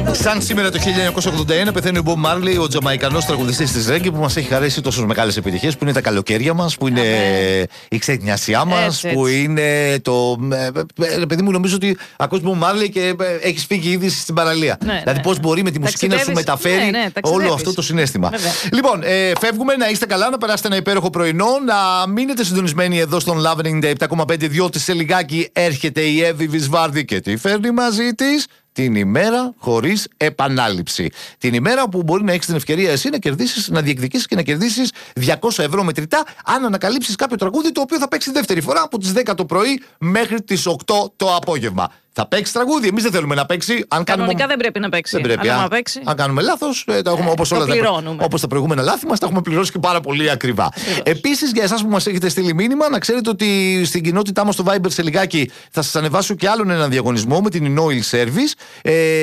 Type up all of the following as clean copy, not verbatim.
Σαν σήμερα το 1981 πεθαίνει ο Bob Marley, ο Τζαμαϊκανός τραγουδιστής της Reggae, που μας έχει χαρίσει τόσες μεγάλες επιτυχίες, που είναι τα καλοκαίρια μας, που είναι η ξενιασιά μας, που είναι το. Παιδί μου, νομίζω ότι ακούς Bob Marley και έχεις φύγει ήδη στην παραλία. Δηλαδή, πώς μπορεί με τη μουσική να σου μεταφέρει όλο αυτό το συναίσθημα. Λοιπόν, φεύγουμε, να είστε καλά, να περάσετε ένα υπέροχο πρωινό, να μείνετε συντονισμένοι εδώ στον Love 97,5, διότι σε λιγάκι έρχεται η Εύη Βυσβάρδη και τι φέρνει μαζί της? Την ημέρα χωρίς επανάληψη. Την ημέρα που μπορεί να έχεις την ευκαιρία εσύ να κερδίσεις, να διεκδικήσεις και να κερδίσεις 200 ευρώ μετρητά, αν ανακαλύψεις κάποιο τραγούδι το οποίο θα παίξει δεύτερη φορά από τις 10 το πρωί μέχρι τις 8 το απόγευμα. Θα παίξει τραγούδι. Εμείς δεν θέλουμε να παίξει. Κανονικά δεν πρέπει να παίξει. Δεν πρέπει. Αν κάνουμε λάθος, όπως τα προηγούμενα λάθη μας, τα έχουμε πληρώσει και πάρα πολύ ακριβά. Επίσης, για εσάς που μας έχετε στείλει μήνυμα, να ξέρετε ότι στην κοινότητά μας στο Viber σε λιγάκι θα σας ανεβάσω και άλλον έναν διαγωνισμό με την Inoil Service,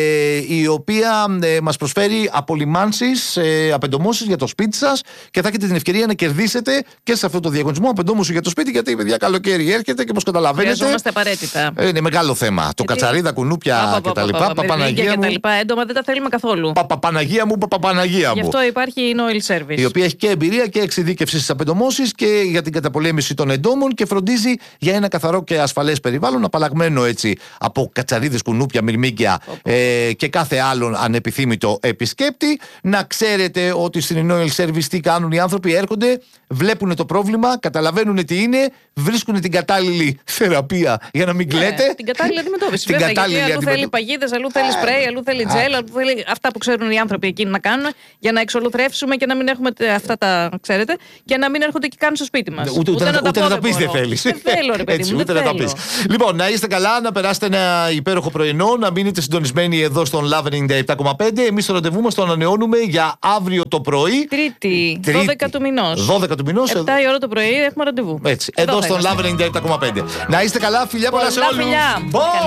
η οποία μας προσφέρει απολυμάνσεις, απεντομώσεις για το σπίτι σας και θα έχετε την ευκαιρία να κερδίσετε και σε αυτό το διαγωνισμό απεντόμωση για το σπίτι, γιατί παιδιά καλοκαίρι έρχεται και όπως καταλαβαίνετε. Χρειαζόμαστε απαραίτητα. Είναι μεγάλο θέμα. Το κατσαρίδα, κουνούπια κτλ. Παπαναγία μου. Έντομα δεν τα θέλουμε καθόλου. Παπαναγία μου, Παπαναγία μου. Γι' αυτό υπάρχει η Inoil Service. Η οποία έχει και εμπειρία και εξειδίκευση στις απεντομώσεις και για την καταπολέμηση των εντόμων και φροντίζει για ένα καθαρό και ασφαλές περιβάλλον, απαλλαγμένο έτσι από κατσαρίδες, κουνούπια, μυρμήγκια και κάθε άλλον ανεπιθύμητο επισκέπτη. Να ξέρετε ότι στην Inoil Service τι κάνουν οι άνθρωποι? Έρχονται, βλέπουν το πρόβλημα, καταλαβαίνουν τι είναι, βρίσκουν την κατάλληλη θεραπεία για να μην κλαίτε. Την κατάλληλη αντιμετώπιση. Βέβαια, γιατί αλλού θέλει παγίδες, αλλού θέλει σπρέι, αλλού θέλει τζέλ, αλλού θέλει αυτά που ξέρουν οι άνθρωποι εκείνοι να κάνουν για να εξολοθρεύσουμε και να μην έχουμε αυτά τα, ξέρετε, και να μην έρχονται και κάνουν στο σπίτι μας. Ούτε να τα πεις δεν θέλεις. Δεν θέλω, ρε παιδί μου. Ούτε να τα πεις. Λοιπόν, να είστε καλά, να περάσετε ένα υπέροχο πρωινό, να μείνετε συντονισμένοι εδώ στον Love 97,5. Εμείς το ραντεβού μας το ανανεώνουμε για αύριο το πρωί. Τρίτη, 12 του μηνός. 12 του μηνός. 7 η ώρα το πρωί έχουμε ραντεβού. Έτσι, εδώ στον Love 97,5. Να είστε καλά, φιλιά πολλά σε όλους.